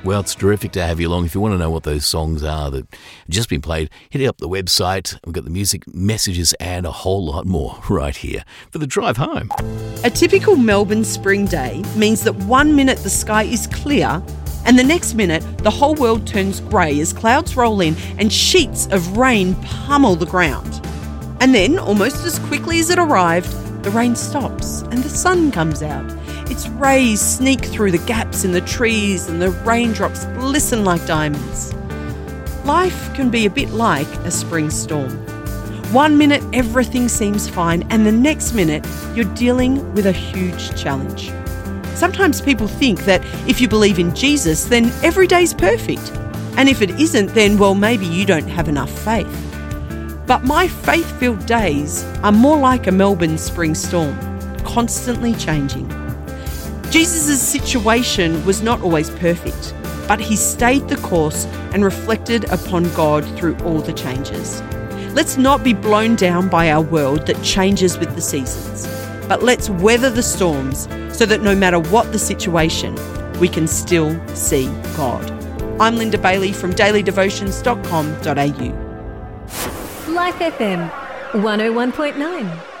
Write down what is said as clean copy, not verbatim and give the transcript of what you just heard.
Well, it's terrific to have you along. If you want to know what those songs are that have just been played, hit up the website. We've got the music, messages, and a whole lot more right here for the drive home. A typical Melbourne spring day means that 1 minute the sky is clear and the next minute the whole world turns grey as clouds roll in and sheets of rain pummel the ground. And then, almost as quickly as it arrived, the rain stops and the sun comes out. Its rays sneak through the gaps in the trees and the raindrops glisten like diamonds. Life can be a bit like a spring storm. 1 minute everything seems fine and the next minute you're dealing with a huge challenge. Sometimes people think that if you believe in Jesus, then every day's perfect. And if it isn't, then, well, maybe you don't have enough faith. But my faith-filled days are more like a Melbourne spring storm, constantly changing. Jesus' situation was not always perfect, but he stayed the course and reflected upon God through all the changes. Let's not be blown down by our world that changes with the seasons, but let's weather the storms so that no matter what the situation, we can still see God. I'm Linda Bailey from dailydevotions.com.au. Life FM 101.9